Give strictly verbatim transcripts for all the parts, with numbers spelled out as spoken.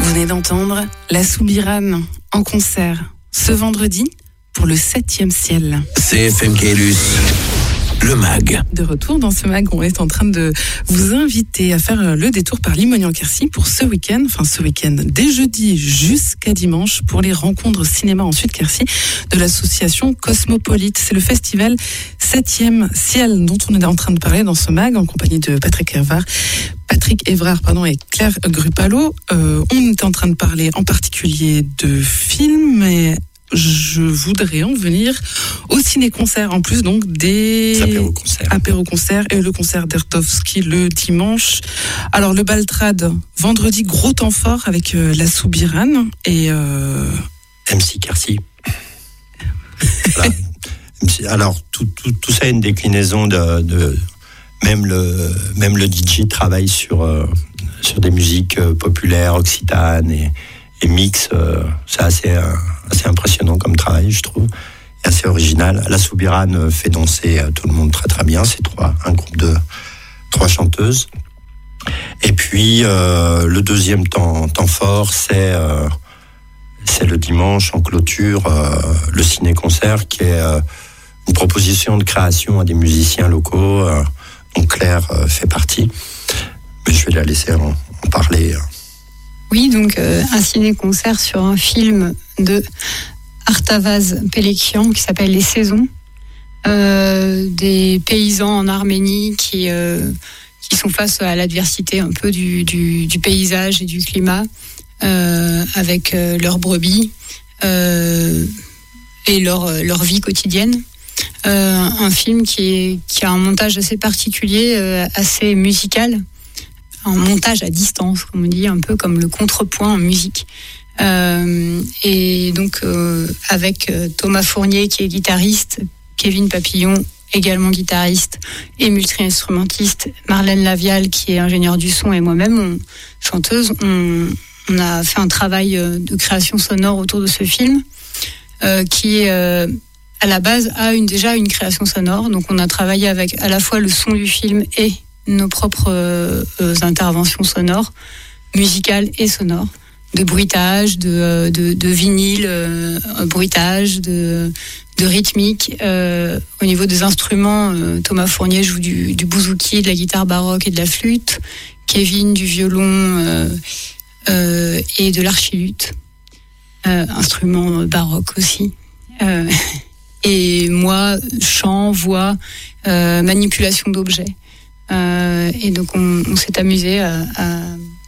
venez d'entendre La Soubirane en concert ce vendredi pour le septième ciel. C F M Caylus, le mag. De retour dans ce mag, on est en train de vous inviter à faire le détour par Limognan-Quercy pour ce week-end, enfin ce week-end, dès jeudi jusqu'à dimanche, pour les rencontres cinéma en Sud-Quercy de l'association Cosmopolite. C'est le festival septième ciel dont on est en train de parler dans ce mag en compagnie de Patrick Évrard. Patrick Évrard pardon, et Claire Grupalo. Euh, on était en train de parler en particulier de films, mais je voudrais en venir au ciné-concert, en plus donc des apéro-concerts apéro-concerts et le concert d'Erdowski le dimanche. Alors le Baltrad, vendredi, gros temps fort avec euh, La Soubirane et euh... M C Quercy. Voilà. Alors tout, tout, tout ça est une déclinaison de, de même le même le D J travaille sur euh, sur des musiques euh, populaires occitanes et, et mix. Euh, c'est assez euh, assez impressionnant comme travail, je trouve, et assez original. La Soubirane fait danser tout le monde très très bien. C'est trois un groupe de trois chanteuses. Et puis euh, le deuxième temps temps fort, c'est euh, c'est le dimanche en clôture, euh, le ciné-concert qui est euh, une proposition de création à des musiciens locaux. Euh, dont Claire euh, fait partie. Mais je vais la laisser en, en parler. Oui, donc euh, un ciné-concert sur un film de Artavaz Pelekian qui s'appelle Les Saisons. Euh, des paysans en Arménie qui, euh, qui sont face à l'adversité un peu du, du, du paysage et du climat, euh, avec euh, leurs brebis euh, et leur, leur vie quotidienne. Euh, un film qui, est, qui a un montage assez particulier, euh, assez musical, un montage à distance, comme on dit, un peu comme le contrepoint en musique. Euh, et donc euh, avec euh, Thomas Fournier qui est guitariste, Kevin Papillon également guitariste et multi-instrumentiste, Marlène Lavial qui est ingénieure du son et moi-même on, chanteuse, on, on a fait un travail de création sonore autour de ce film euh, qui est euh, à la base a une, déjà une création sonore. Donc on a travaillé avec à la fois le son du film et nos propres euh, interventions sonores, musicales et sonores, de bruitage, de, de, de vinyle, euh, bruitage, de, de rythmique. Euh, au niveau des instruments, euh, Thomas Fournier joue du, du bouzouki, de la guitare baroque et de la flûte, Kevin du violon euh, euh, et de l'archiluth, euh, instrument baroque aussi. Euh, Et moi, chant, voix, euh, manipulation d'objets. Euh, et donc, on, on s'est amusé à, à,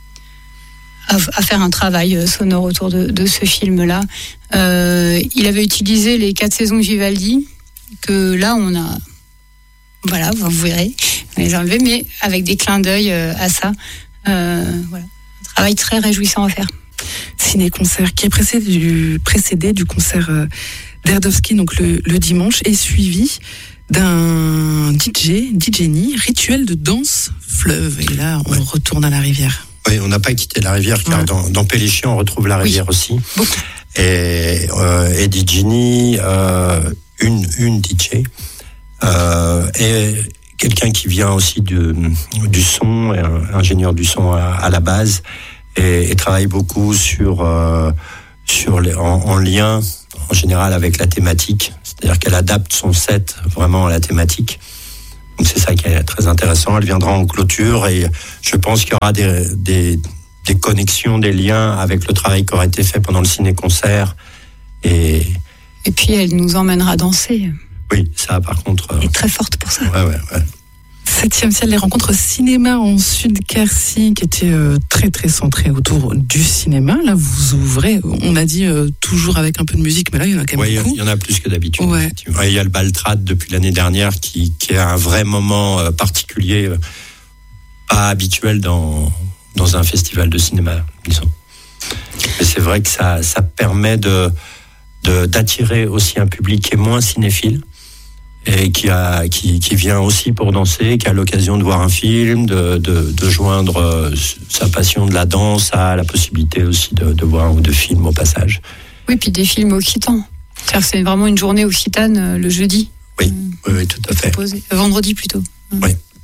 à faire un travail sonore autour de, de ce film-là. Euh, il avait utilisé les quatre saisons de Vivaldi, que là, on a... Voilà, vous verrez, on les a enlevés, mais avec des clins d'œil à ça. Euh, voilà, un travail très réjouissant à faire. Ciné-concert qui est précédé du, précédé du concert... Euh... d'Erdowski, donc le, le dimanche, est suivi d'un D J, D J Ni, rituel de danse fleuve. Et là, on ouais. retourne à la rivière. Oui, on n'a pas quitté la rivière, car ouais. dans, dans Péléchian, on retrouve la rivière oui. aussi. Beaucoup. Et, euh, et D J Ni, euh, une, une D J, euh, et quelqu'un qui vient aussi de, du son, un ingénieur du son à, à la base, et, et travaille beaucoup sur, euh, sur les, en, en lien en général avec la thématique, c'est-à-dire qu'elle adapte son set vraiment à la thématique. Donc c'est ça qui est très intéressant. Elle viendra en clôture et je pense qu'il y aura des, des, des connexions, des liens avec le travail qui aura été fait pendant le ciné-concert. Et, et puis elle nous emmènera danser. Oui, ça par contre... Elle est très forte pour ça. Ouais, ouais, ouais. Septième ciel, les rencontres cinéma en Sud-Quercy qui étaient euh, très très centrées autour du cinéma. Là, vous ouvrez, on a dit euh, toujours avec un peu de musique, mais là, il y en a quand même ouais, beaucoup. Il y en a plus que d'habitude. Ouais. Il y a le Baltrad depuis l'année dernière qui, qui est un vrai moment euh, particulier, euh, pas habituel dans, dans un festival de cinéma, disons. Mais c'est vrai que ça, ça permet de, de, d'attirer aussi un public qui est moins cinéphile. Et qui, a, qui, qui vient aussi pour danser, qui a l'occasion de voir un film, de, de, de joindre euh, sa passion de la danse à la possibilité aussi de, de voir un ou deux films au passage. Oui, puis des films occitans. C'est-à-dire que c'est vraiment une journée occitane euh, le jeudi. Oui, euh, oui, oui, tout à fait. Proposé. Vendredi plutôt. Oui,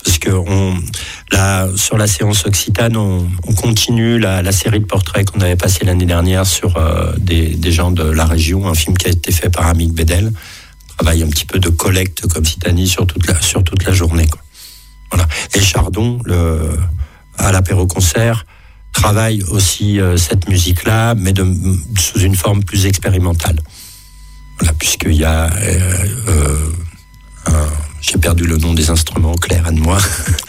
Parce que on, là, sur la séance Occitane, on, on continue la, la série de portraits qu'on avait passé l'année dernière sur euh, des, des gens de la région, un film qui a été fait par Amik Bedel, travail un petit peu de collecte comme Citani sur toute la, sur toute la journée, quoi. Voilà. Et Chardon, le, à l'apéro-concert, travaille aussi euh, cette musique-là, mais de, sous une forme plus expérimentale. Voilà, puisqu'il y a... Euh, euh, un, j'ai perdu le nom des instruments, Claire, aide-moi.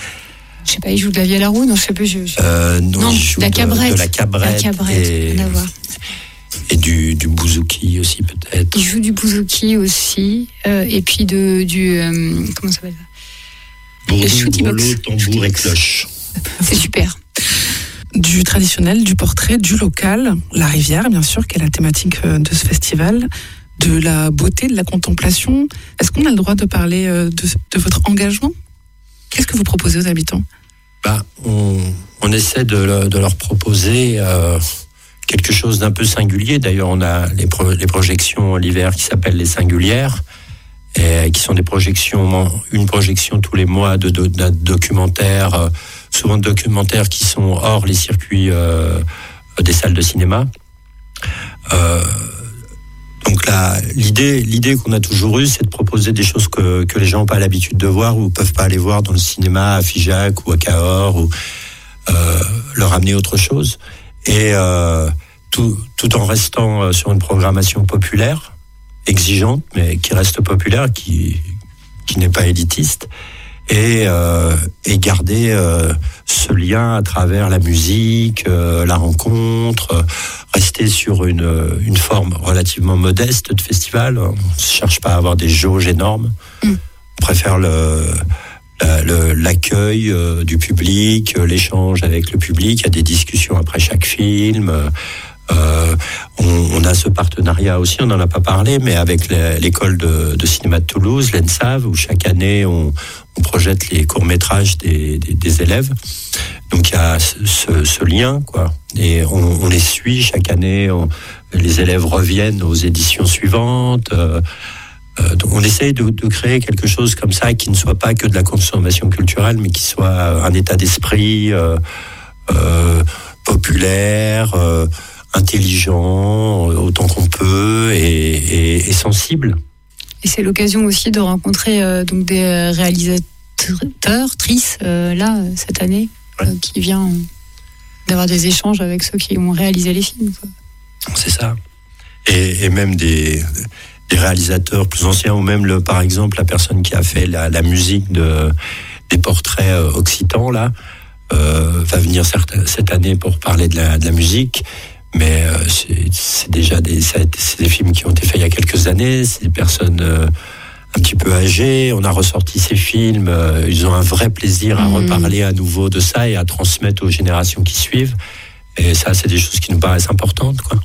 Je sais pas, il joue de la vielle à roue, non, je sais plus. Je, je... Euh, non, non, il joue la cabrette. De, de la cabrette. La cabrette, et, rien à voir. Et du, du bouzouki aussi, peut-être. Il joue du bouzouki aussi, euh, et puis de, du... Euh, comment ça s'appelle ça? Bourdou, grelot, tambour et cloche. C'est super. Du traditionnel, du portrait, du local, la rivière, bien sûr, qui est la thématique de ce festival, de la beauté, de la contemplation. Est-ce qu'on a le droit de parler de, de votre engagement ? Qu'est-ce que vous proposez aux habitants ? Bah, on, on essaie de, de leur proposer euh, quelque chose d'un peu singulier. D'ailleurs, on a les, pro, les projections l'hiver qui s'appellent les Singulières, et qui sont des projections, une projection tous les mois de, de, de documentaires, euh, souvent de documentaires qui sont hors les circuits euh, des salles de cinéma. Euh, donc là, l'idée, l'idée qu'on a toujours eue, c'est de proposer des choses que, que les gens n'ont pas l'habitude de voir ou ne peuvent pas aller voir dans le cinéma à Figeac ou à Cahors, ou euh, leur amener autre chose. Et euh, tout, tout en restant sur une programmation populaire, exigeante, mais qui reste populaire, qui, qui n'est pas élitiste, et, euh, et garder euh, ce lien à travers la musique, euh, la rencontre, euh, rester sur une, une forme relativement modeste de festival. On ne cherche pas à avoir des jauges énormes. Mm. On préfère le, la, le, l'accueil euh, du public, l'échange avec le public. Il y a des discussions après chaque film. Euh, on, on a ce partenariat aussi, on n'en a pas parlé, mais avec l'école de, de cinéma de Toulouse, l'E N S A V, où chaque année on, on projette les courts-métrages des, des, des élèves. Donc il y a ce, ce lien, quoi. Et on, on les suit chaque année, on, les élèves reviennent aux éditions suivantes. Euh, euh, donc on essaye de, de créer quelque chose comme ça qui ne soit pas que de la consommation culturelle, mais qui soit un état d'esprit euh, euh, populaire, euh, intelligent autant qu'on peut et, et, et sensible. Et c'est l'occasion aussi de rencontrer euh, donc des réalisateurs, trices, euh, là, cette année, ouais. euh, qui vient d'avoir des échanges avec ceux qui ont réalisé les films, quoi. C'est ça. Et, et même des, des réalisateurs plus anciens, ou même, le, par exemple, la personne qui a fait la, la musique de, des portraits occitans, là, euh, va venir cette année pour parler de la, de la musique. Mais euh, c'est, c'est déjà des, c'est des films qui ont été faits il y a quelques années. C'est des personnes euh, un petit peu âgées. On a ressorti ces films. Euh, ils ont un vrai plaisir à mmh. reparler à nouveau de ça et à transmettre aux générations qui suivent. Et ça, c'est des choses qui nous paraissent importantes, quoi.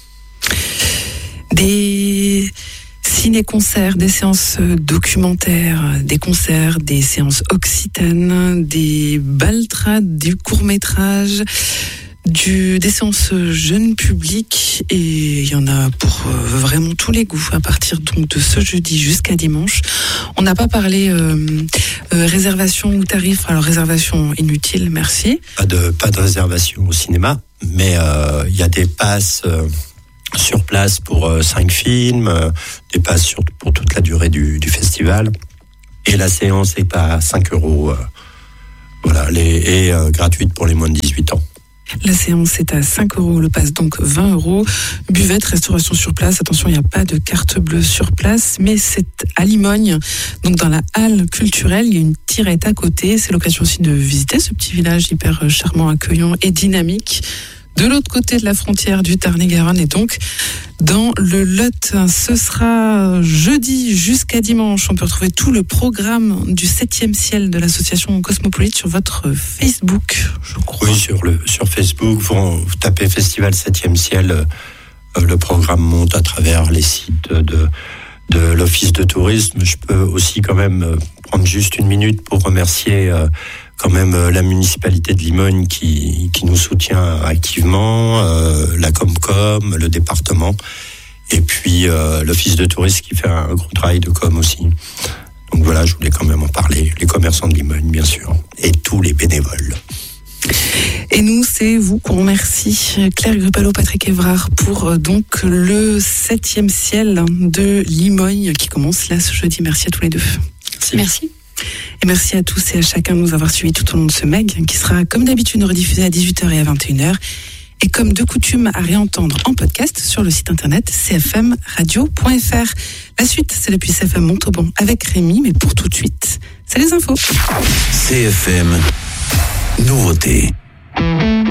Des ciné-concerts, des séances documentaires, des concerts, des séances occitanes, des baltrades, du court-métrage, du, des séances jeunes publics, et il y en a pour euh, vraiment tous les goûts à partir donc de ce jeudi jusqu'à dimanche. On n'a pas parlé euh, euh, réservation ou tarif. Alors réservation inutile, merci. Pas de pas de réservation au cinéma, mais il euh, y a des passes euh, sur place pour euh, cinq films, euh, des passes sur, pour toute la durée du, du festival, et la séance est à cinq euros, euh, voilà, les, et euh, gratuite pour les moins de dix-huit ans. La séance est à cinq euros, le passe donc vingt euros. Buvette, restauration sur place. Attention, il n'y a pas de carte bleue sur place, mais c'est à Limogne, donc dans la halle culturelle. Il y a une tirette à côté. C'est l'occasion aussi de visiter ce petit village hyper charmant, accueillant et dynamique, de l'autre côté de la frontière du Tarn-et-Garonne, et donc dans le Lot. Ce sera jeudi jusqu'à dimanche. On peut retrouver tout le programme du septième ciel de l'association Cosmopolite sur votre Facebook, je crois. Oui, sur, le, sur Facebook, vous, vous tapez Festival septième ciel, euh, le programme monte à travers les sites de, de l'Office de tourisme. Je peux aussi quand même prendre juste une minute pour remercier euh, quand même euh, la municipalité de Limogne qui, qui nous soutient activement, euh, la Comcom, le département, et puis euh, l'Office de tourisme qui fait un gros travail de com aussi. Donc voilà, je voulais quand même en parler. Les commerçants de Limogne, bien sûr, et tous les bénévoles. Et nous, c'est vous qu'on remercie, Claire Grupalo, Patrick Évrard, pour euh, donc le septième ciel de Limogne qui commence là ce jeudi. Merci à tous les deux. Merci. Merci. Et merci à tous et à chacun de nous avoir suivis tout au long de ce M E G, qui sera comme d'habitude rediffusé à dix-huit heures et à vingt et une heures. Et comme de coutume, à réentendre en podcast sur le site internet c f m radio point f r. La suite, c'est depuis C F M Montauban avec Rémi, mais pour tout de suite, c'est les infos. C F M, nouveauté.